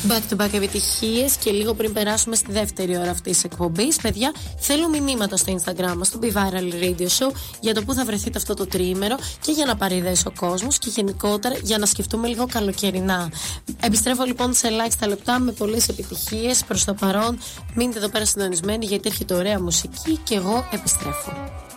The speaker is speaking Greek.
Back to back επιτυχίες και λίγο πριν περάσουμε στη δεύτερη ώρα αυτής της εκπομπής, παιδιά, θέλω μηνύματα στο Instagram μας, στο Be Viral Radio Show, για το που θα βρεθείτε αυτό το τριήμερο και για να πάρει ιδέες ο κόσμος και γενικότερα για να σκεφτούμε λίγο καλοκαιρινά. Επιστρέφω λοιπόν σε ελάχιστα λεπτά με πολλές επιτυχίες. Προς το παρόν, μείνετε εδώ πέρα συντονισμένοι γιατί έρχεται ωραία μουσική και εγώ επιστρέφω.